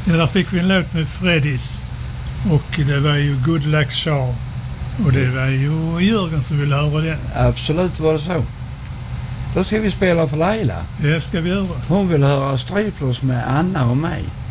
Ja, där fick vi en låt med Freddys. Och det var ju Good Luck Charm. Och det var ju Jörgen som ville höra den. Absolut var det så. Då ska vi spela för Laila. Det ska vi göra. Hon vill höra Striplers med Anna och mig.